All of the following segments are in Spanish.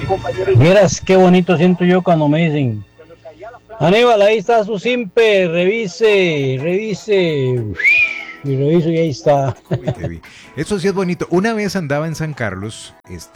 Vieras qué bonito siento yo cuando me dicen, Aníbal, ahí está su simpe, revise, revise. Y reviso y ahí está. Uy, Debbie. Eso sí es bonito. Una vez andaba en San Carlos,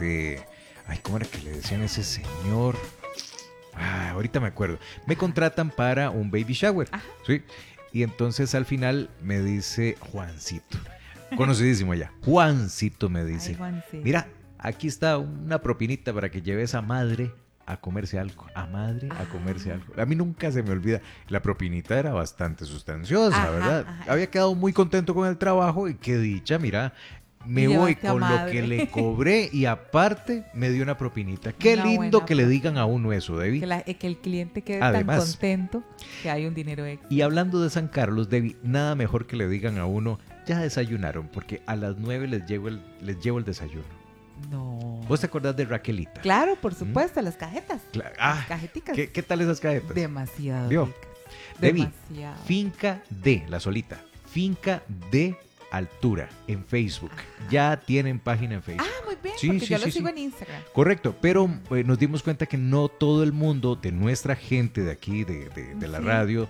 ay, ¿cómo era que le decían a ese señor? Ahorita me acuerdo. Me contratan para un baby shower, ¿sí? Y entonces al final me dice Juancito, conocidísimo ya. Juancito me dice, mira, aquí está una propinita para que lleves a madre a comerse algo, a madre a comerse algo. A mí nunca se me olvida, la propinita era bastante sustanciosa, ¿verdad? Había quedado muy contento con el trabajo y qué dicha, mira, me voy con lo que le cobré y aparte me dio una propinita. Qué lindo que le digan a uno eso, Debbie. Que el cliente quede tan contento que hay un dinero extra. Y hablando de San Carlos, Debbie, nada mejor que le digan a uno, ya desayunaron, porque a las 9 les llevo el desayuno. No. ¿Vos te acordás de Raquelita? Claro, por supuesto, las cajetas. Las cajeticas. ¿Qué tal esas cajetas? Demasiado ricas. Debbie, Finca D, la solita. Finca D Altura en Facebook. Ya tienen página en Facebook. Muy bien, porque yo lo sigo en Instagram. Correcto, pero nos dimos cuenta que no todo el mundo de nuestra gente de aquí, de la radio,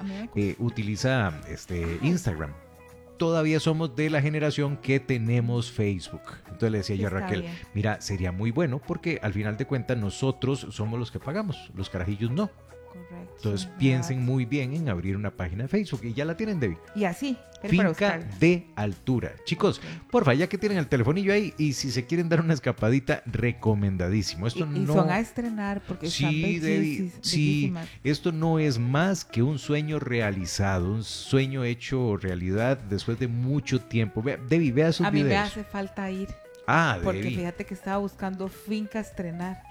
utiliza Instagram. Todavía somos de la generación que tenemos Facebook. Entonces le decía yo a Raquel, mira, sería muy bueno porque al final de cuentas nosotros somos los que pagamos, los carajillos no. Correcto. Entonces piensen muy bien en abrir una página de Facebook y ya la tienen, Debbie. Y así, Finca de Altura. Chicos, porfa, ya que tienen el telefonillo ahí y si se quieren dar una escapadita, recomendadísimo. Esto y son a estrenar porque Debbie, esto no es más que un sueño realizado, un sueño hecho realidad después de mucho tiempo. Debbie, vea sus videos. A mí me hace falta ir. Porque Debbie, fíjate que estaba buscando finca a estrenar.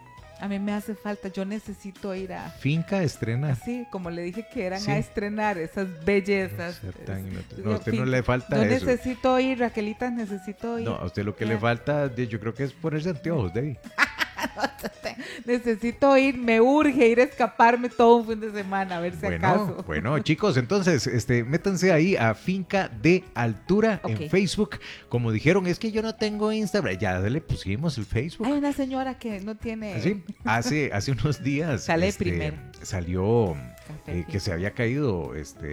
A mí me hace falta, yo necesito ir a... Finca estrenar. Sí, como le dije que eran a estrenar esas bellezas. No, a usted no le falta eso. Yo necesito ir, Raquelita, necesito ir. No, a usted lo que le falta, yo creo que es ponerse anteojos, Debbie. Necesito ir, me urge ir a escaparme todo un fin de semana, a ver si acaso. Bueno, chicos, entonces, métanse ahí a Finca de Altura en Facebook. Como dijeron, es que yo no tengo Instagram. Ya le pusimos el Facebook. Hay una señora que no tiene... ¿Sí? Hace unos días salió que se había caído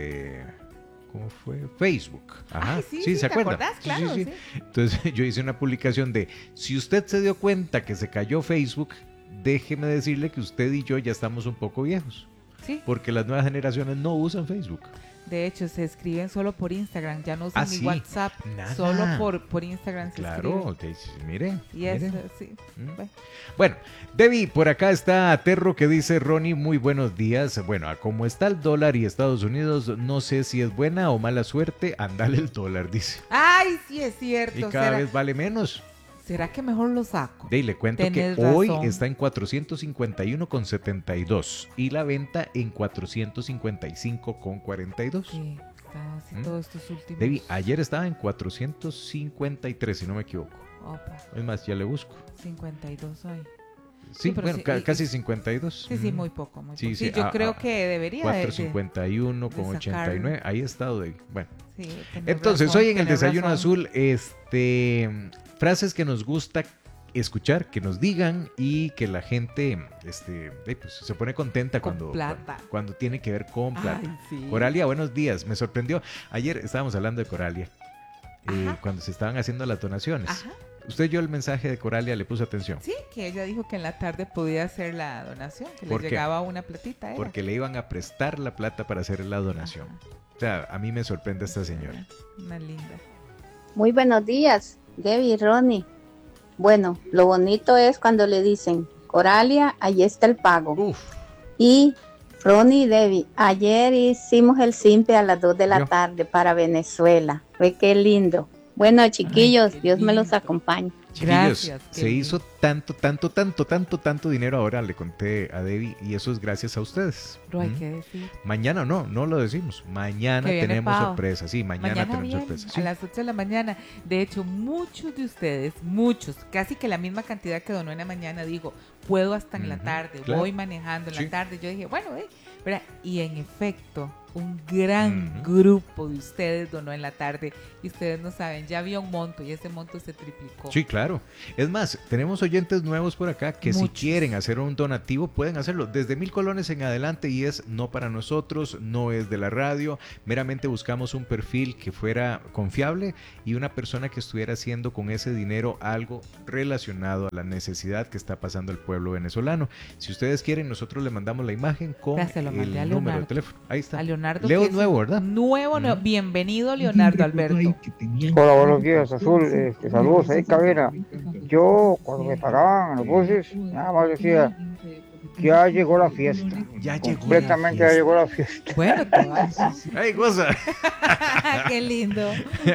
¿cómo fue? Facebook. Ajá. Sí, ¿se acuerda? ¿Te acordás? Claro, sí. Entonces yo hice una publicación de, si usted se dio cuenta que se cayó Facebook, déjeme decirle que usted y yo ya estamos un poco viejos. Sí. Porque las nuevas generaciones no usan Facebook. De hecho, se escriben solo por Instagram, ya no usan ni WhatsApp, nada. Solo por Instagram se escriben. Claro, mire. Y eso, sí. Bueno, Debbie, por acá está Terro que dice, Ronnie, muy buenos días. Bueno, a cómo está el dólar y Estados Unidos, no sé si es buena o mala suerte, andale el dólar, dice. Ay, sí es cierto. Y cada vez vale menos. ¿Será que mejor lo saco? Le cuento que hoy está en 451,72 y la venta en 455,42. Sí, está así todos estos últimos. Debbie, ayer estaba en 453, si no me equivoco. Opa. Es más, ya le busco. 52 hoy. Sí, bueno, casi 52. Sí, muy poco. Muy poco. Sí, yo creo que debería 451,89. Ahí ha estado, Debbie. Bueno. Sí, entonces, hoy en el Desayuno Azul, frases que nos gusta escuchar, que nos digan y que la gente pues, se pone contenta cuando tiene que ver con plata. Ay, sí. Coralia, buenos días. Me sorprendió. Ayer estábamos hablando de Coralia, cuando se estaban haciendo las donaciones. Ajá. ¿Usted oyó el mensaje de Coralia? ¿Le puso atención? Sí, que ella dijo que en la tarde podía hacer la donación, que le llegaba una platita. Porque le iban a prestar la plata para hacer la donación. Ajá. O sea, a mí me sorprende esta señora. Una linda. Muy buenos días, Debbie y Ronnie. Bueno, lo bonito es cuando le dicen, Coralia, ahí está el pago. Uf. Y Ronnie y Debbie, ayer hicimos el simpe a las 2 de la tarde para Venezuela. Fue qué lindo. Bueno, chiquillos, Dios me los acompañe. Chiquillos, se hizo tanto dinero ahora, le conté a Debbie, y eso es gracias a ustedes. Pero hay que decir. Mañana no lo decimos. Mañana tenemos sorpresa. Sí, mañana tenemos sorpresa. Sí. A las 8 de la mañana. De hecho, muchos de ustedes, casi que la misma cantidad que donó en la mañana, digo, puedo hasta en la tarde, voy manejando en la tarde. Yo dije, bueno, ¿verdad? Y en efecto, un gran grupo de ustedes donó en la tarde y ustedes no saben, ya había un monto y ese monto se triplicó. Sí, claro. Es más, tenemos oyentes nuevos por acá que Muchos. si quieren hacer un donativo pueden hacerlo desde 1,000 colones en adelante y es no para nosotros, no es de la radio, meramente buscamos un perfil que fuera confiable y una persona que estuviera haciendo con ese dinero algo relacionado a la necesidad que está pasando el pueblo venezolano. Si ustedes quieren, nosotros le mandamos la imagen con Ya se lo mandé a el número de Leonardo. teléfono. Ahí está. A Leonardo. Leo que es nuevo, ¿verdad? Nuevo. Bienvenido, Leonardo Alberto. Hola, buenos días, Azul. Saludos ahí, cabina. Yo, cuando me pagaban en los buses, nada más decía, ya llegó la fiesta. Ya llegó Completamente la ya fiesta. llegó la fiesta. Bueno, te vas. ¡Ay, goza! Qué lindo.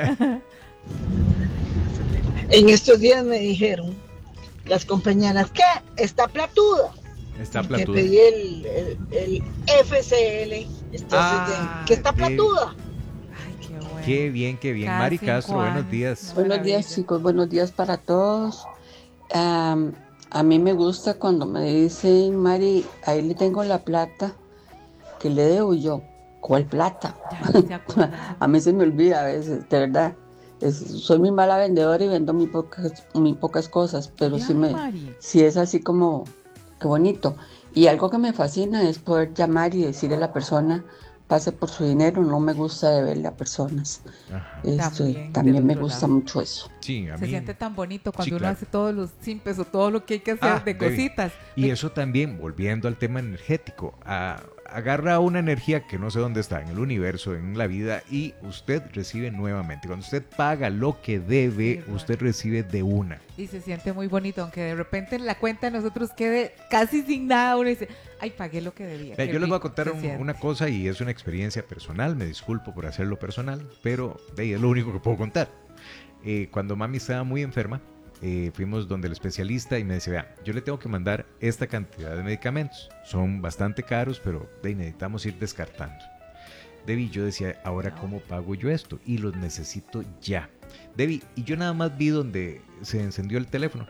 En estos días me dijeron las compañeras que está platuda. Está Que platudo. pedí el FCL. Entonces, que está platuda. Ay, qué bueno. Qué bien, qué bien. Cada Mari 5 Castro, buenos años. días. Buenos días, Maravilla. chicos. Buenos días para todos. A mí me gusta cuando me dicen, Mari, ahí le tengo la plata que le debo y yo. ¿Cuál plata? Ya no se acuerdan. A mí se me olvida a veces, de verdad. Soy muy mala vendedora y vendo muy pocas cosas, pero Ya, sí Mari. sí es así como, qué bonito. Y algo que me fascina es poder llamar y decirle a la persona, pase por su dinero, no me gusta deberle a personas. Ajá. También del me otro gusta lado. mucho eso. Sí, a Se mí. siente tan bonito cuando Sí, uno claro. hace todos los simples o todo lo que hay que hacer de Debbie. cositas. Y eso también, volviendo al tema energético, agarra una energía que no sé dónde está, en el universo, en la vida, y usted recibe nuevamente. Cuando usted paga lo que debe, Sí, usted recibe de una. Y se siente muy bonito, aunque de repente la cuenta de nosotros quede casi sin nada. Uno dice, ay, pagué lo que debía. Vea, Qué yo les voy a rico contar se siente. una cosa y es una experiencia personal, me disculpo por hacerlo personal, pero es lo único que puedo contar. Cuando mami estaba muy enferma, fuimos donde el especialista y me decía, vea, yo le tengo que mandar esta cantidad de medicamentos, son bastante caros, pero necesitamos ir descartando. Debbie, yo decía, ahora ¿cómo pago yo esto? Y los necesito ya. Debbie, y yo nada más vi donde se encendió el teléfono.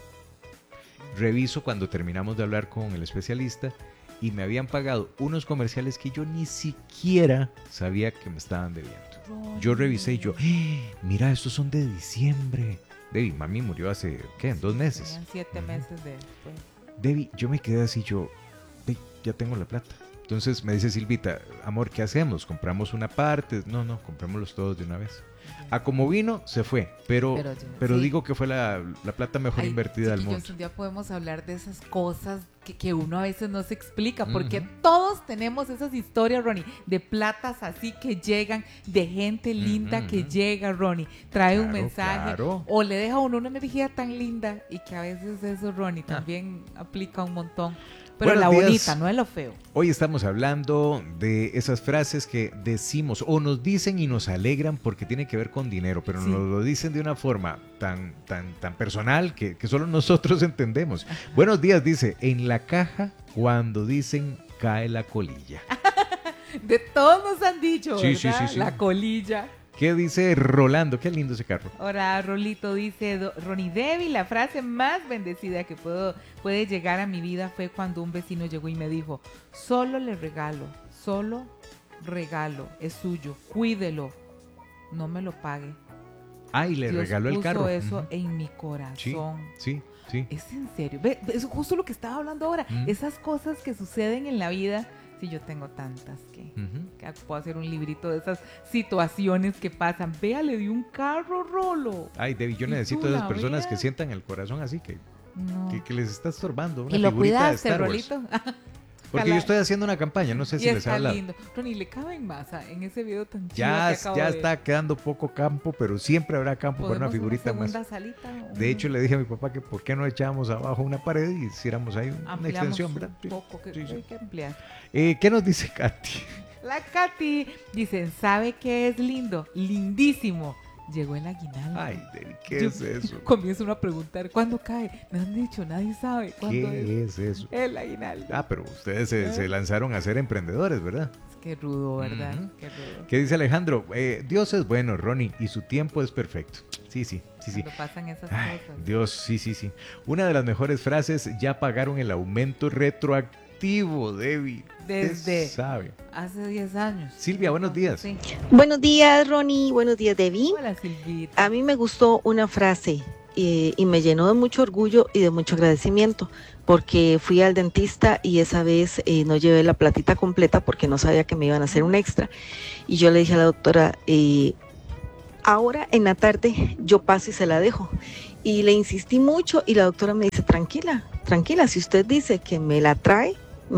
Reviso cuando terminamos de hablar con el especialista y me habían pagado unos comerciales que yo ni siquiera sabía que me estaban debiendo. Yo revisé y yo, mira, estos son de diciembre. Debbie, mami murió hace, ¿qué? En 2 meses. Tenían 7 meses después. Debbie, yo me quedé así, yo, ya tengo la plata. Entonces me dice Silvita, amor, ¿qué hacemos? ¿Compramos una parte? No, comprémoslos todos de una vez. A como vino, se fue, pero sí. digo que fue la plata mejor Ay, invertida del chiquillos, mundo. un día podemos hablar de esas cosas que uno a veces no se explica, porque todos tenemos esas historias, Ronnie, de platas así que llegan, de gente linda que llega, Ronnie, trae un mensaje, claro. o le deja a uno una energía tan linda, y que a veces eso, Ronnie, también aplica un montón. Pero Buenos la días. bonita, no es lo feo. Hoy estamos hablando de esas frases que decimos o nos dicen y nos alegran porque tienen que ver con dinero, pero Sí. nos lo dicen de una forma tan personal que solo nosotros entendemos. Buenos días, dice, en la caja cuando dicen cae la colilla. De todos nos han dicho, Sí, ¿verdad? sí, sí, sí. La colilla. ¿Qué dice Rolando? Qué lindo ese carro. Ahora Rolito dice, Ronnie Debbie, la frase más bendecida que puede llegar a mi vida fue cuando un vecino llegó y me dijo, solo regalo, es suyo, cuídelo, no me lo pague. Ay, le Dios regaló el puso carro. eso Ujú. en mi corazón. Sí. Es en serio. Ve, es justo lo que estaba hablando ahora. Mm. Esas cosas que suceden en la vida. Sí, yo tengo tantas que puedo hacer un librito de esas situaciones que pasan. Vea, le di un carro, Rolo. Ay, Debbie, yo ¿Y necesito tú de esas la personas veas? que sientan el corazón así, No. que les está estorbando una Y lo figurita de cuidaste, Star Wars. Rolito. Porque yo estoy haciendo una campaña, no sé Y si les he está hablado. lindo. Ronnie, le caben más en ese video tan chido Ya que acabo ya de está quedando poco campo, pero siempre habrá campo para una ¿Podemos figurita una más. segunda salita? De hecho, le dije a mi papá que por qué no echábamos abajo una pared y hiciéramos ahí una ampliamos extensión, un ¿verdad? Sí, poco, que sí, sí. hay que ampliar. ¿Qué nos dice Katy? La Katy dicen, ¿sabe qué es lindo? Lindísimo. Llegó el aguinaldo. Ay, Debbie, ¿qué Yo es eso? Comienzo uno a preguntar, ¿cuándo cae? Me han dicho, nadie sabe cuándo ¿Qué es eso? el aguinaldo. Ah, pero ustedes se lanzaron a ser emprendedores, ¿verdad? Es que rudo, ¿verdad? Ujú. Qué rudo. ¿Qué dice Alejandro? Dios es bueno, Ronnie, y su tiempo es perfecto. Sí. Cuando pasan esas Ay, cosas. Dios, sí. Una de las mejores frases, ya pagaron el aumento retroactivo donativo, Debbie. Desde sabe. hace 10 años. Silvia, buenos días. Sí. Buenos días, Ronnie. Buenos días, Debbie. Hola, Silvita. A mí me gustó una frase y me llenó de mucho orgullo y de mucho agradecimiento porque fui al dentista y esa vez no llevé la platita completa porque no sabía que me iban a hacer un extra. Y yo le dije a la doctora, ahora en la tarde yo paso y se la dejo. Y le insistí mucho y la doctora me dice, tranquila, tranquila, si usted dice que me la trae,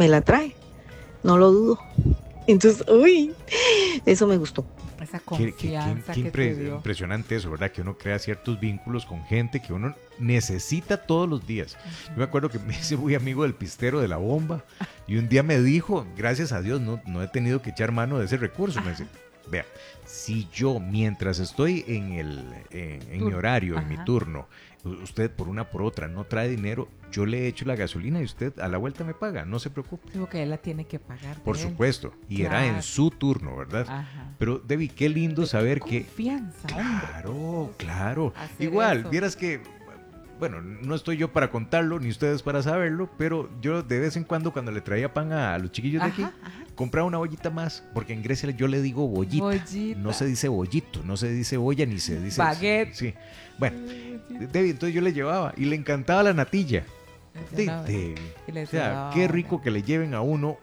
no lo dudo. Entonces, uy, eso me gustó. Esa confianza que te dio. Impresionante eso, ¿verdad? Que uno crea ciertos vínculos con gente que uno necesita todos los días. Yo me acuerdo que me hice muy amigo del pistero de la bomba y un día me dijo, gracias a Dios no he tenido que echar mano de ese recurso. Me dice, vea, si yo mientras estoy en mi horario, en mi turno, usted por una por otra no trae dinero, yo le echo la gasolina y usted a la vuelta me paga, no se preocupe. Digo que él la tiene que pagar. Por supuesto, y claro, era en su turno, ¿verdad? Ajá. Pero Debbie, qué lindo saber confianza, que... Claro. Hacer igual, eso. Vieras que... Bueno, no estoy yo para contarlo, ni ustedes para saberlo, pero yo de vez en cuando le traía pan a los chiquillos de aquí, compraba una bollita más, porque en Grecia yo le digo bollita. No se dice bollito, no se dice olla, ni se dice... Baguette. Sí. Bueno, Debbie, entonces yo le llevaba y le encantaba la natilla. Debbie. O sea, qué rico que le lleven a uno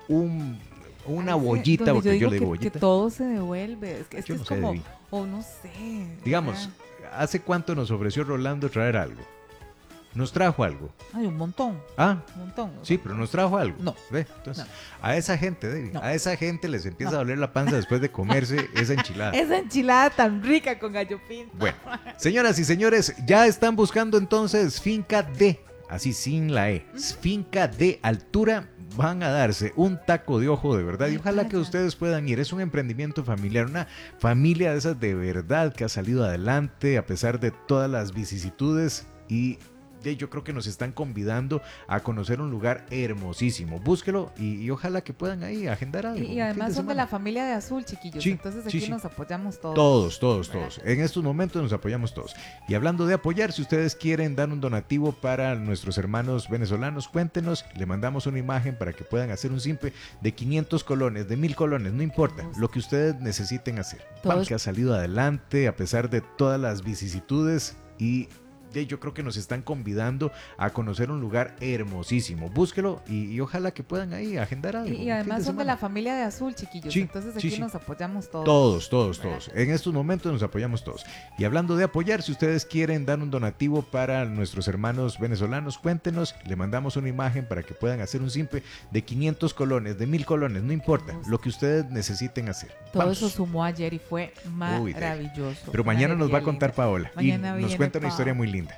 una bollita, porque yo le digo bollita. Que todo se devuelve, es que Yo no es sé, como, Debbie. o no sé. Digamos, ¿hace cuánto nos ofreció Rolando traer algo? ¿Nos trajo algo? Ay, un montón. Ah, Un montón. sí, pero nos trajo algo. No. ¿Ve? Entonces, No. a esa gente, Debbie, No. a esa gente les empieza a doler la panza después de comerse esa enchilada. Esa enchilada tan rica con gallo pinto. Bueno, señoras y señores, ya están buscando entonces finca de, así sin la E, finca de altura. Van a darse un taco de ojo de verdad y ojalá que ustedes puedan ir. Es un emprendimiento familiar, una familia de esas de verdad que ha salido adelante a pesar de todas las vicisitudes y yo creo que nos están convidando a conocer un lugar hermosísimo. Búsquelo y ojalá que puedan ahí agendar algo. Y además son de la familia de Azul, chiquillos. Sí, entonces sí, aquí sí. nos apoyamos todos. Todos. En estos momentos nos apoyamos todos. Y hablando de apoyar, si ustedes quieren dar un donativo para nuestros hermanos venezolanos, cuéntenos. Le mandamos una imagen para que puedan hacer un simple de 500 colones, de 1000 colones, no importa. Lo que ustedes necesiten hacer. Vamos, que ha salido adelante a pesar de todas las vicisitudes y... yo creo que nos están convidando a conocer un lugar hermosísimo. Búsquelo y ojalá que puedan ahí agendar algo. Y además son de la familia de Azul, chiquillos. Sí, entonces sí, aquí sí. nos apoyamos todos. Todos. En estos momentos nos apoyamos todos. Y hablando de apoyar, si ustedes quieren dar un donativo para nuestros hermanos venezolanos, cuéntenos. Le mandamos una imagen para que puedan hacer un simple de 500 colones, de 1000 colones, no importa. Lo que ustedes necesiten hacer. Todo Vamos. eso sumó ayer y fue maravilloso. Pero mañana nos va a contar Paola Mañana y nos cuenta una historia muy linda.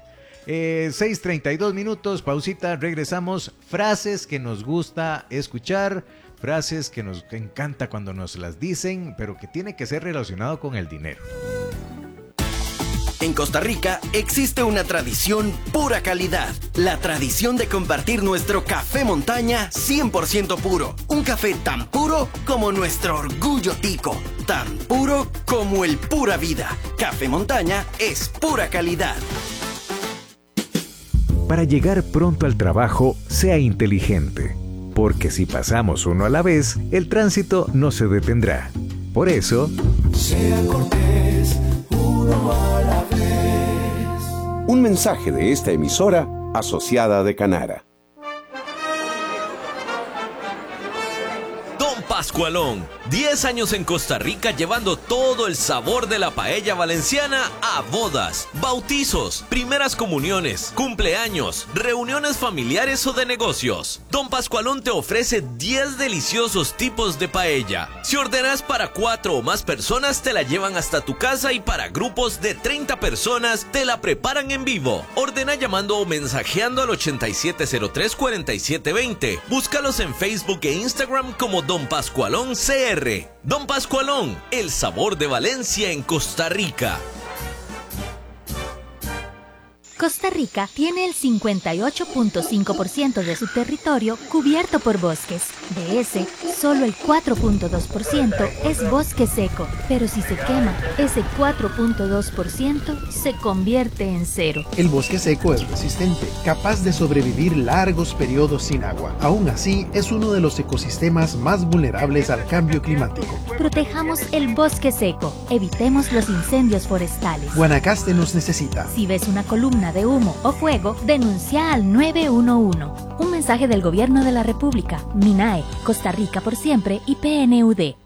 6:32 minutos, pausita, regresamos. Frases que nos gusta escuchar, frases que nos encanta cuando nos las dicen, pero que tiene que ser relacionado con el dinero. En Costa Rica existe una tradición pura calidad, la tradición de compartir nuestro café montaña 100% puro, un café tan puro como nuestro orgullo tico, tan puro como el pura vida. Café montaña es pura calidad. Para llegar pronto al trabajo, sea inteligente, porque si pasamos uno a la vez, el tránsito no se detendrá. Por eso, sea cortés, uno a la vez. Un mensaje de esta emisora asociada de Canara. Don Pascualón, 10 años en Costa Rica llevando todo el sabor de la paella valenciana a bodas, bautizos, primeras comuniones, cumpleaños, reuniones familiares o de negocios. Don Pascualón te ofrece 10 deliciosos tipos de paella. Si ordenas para 4 o más personas te la llevan hasta tu casa y para grupos de 30 personas te la preparan en vivo. Ordena llamando o mensajeando al 8703-4720. Búscalos en Facebook e Instagram como Don Pascualón CR. Don Pascualón, el sabor de Valencia en Costa Rica. Costa Rica tiene el 58.5% de su territorio cubierto por bosques. De ese, solo el 4.2% es bosque seco, pero si se quema, ese 4.2% se convierte en cero. El bosque seco es resistente, capaz de sobrevivir largos periodos sin agua. Aún así, es uno de los ecosistemas más vulnerables al cambio climático. Protejamos el bosque seco, evitemos los incendios forestales. Guanacaste nos necesita. Si ves una columna de humo o fuego, denuncia al 911. Un mensaje del Gobierno de la República, MINAE, Costa Rica por siempre y PNUD.